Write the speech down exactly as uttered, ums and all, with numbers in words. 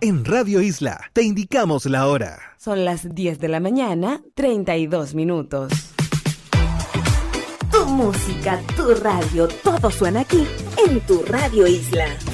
En Radio Isla te indicamos la hora. Son las diez de la mañana, treinta y dos minutos. Tu música, tu radio, todo suena aquí en tu Radio Isla.